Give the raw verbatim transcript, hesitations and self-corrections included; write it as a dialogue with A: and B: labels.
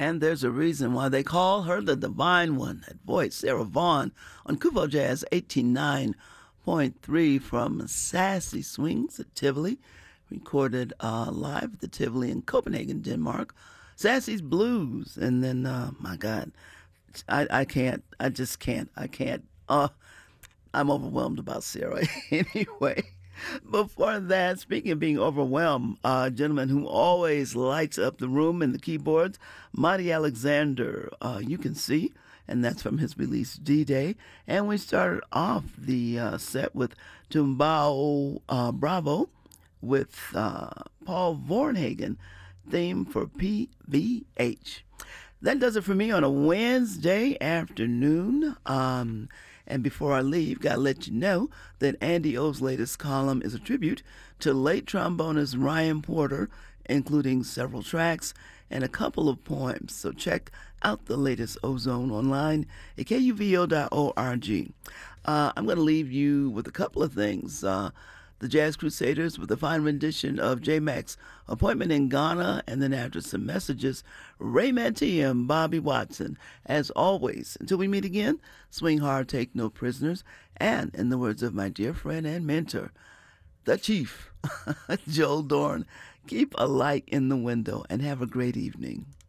A: And there's a reason why they call her the Divine One. That voice, Sarah Vaughan, on Kupo Jazz eighty-nine point three from Sassy Swings at Tivoli, recorded uh, live at the Tivoli in Copenhagen, Denmark. Sassy's Blues, and then, uh, my God, I, I can't, I just can't, I can't. Uh, I'm overwhelmed about Sarah anyway. Before that, speaking of being overwhelmed, uh, a gentleman who always lights up the room and the keyboards, Monty Alexander, uh, you can see, and that's from his release D-Day. And we started off the uh, set with Tumbao uh, Bravo with uh, Paul Vornhagen, theme for P V H. That does it for me on a Wednesday afternoon. Um, and before I leave, got to let you know that Andy O's latest column is a tribute to late trombonist Ryan Porter, including several tracks and a couple of poems. So check out the latest Ozone online at K U V O dot org. Uh, I'm going to leave you with a couple of things. Uh, the Jazz Crusaders with a fine rendition of J-Mac's Appointment in Ghana, and then after some messages, Ray Mantilla and Bobby Watson. As always, until we meet again, swing hard, take no prisoners, and in the words of my dear friend and mentor, the Chief, Joel Dorn, keep a light in the window and have a great evening.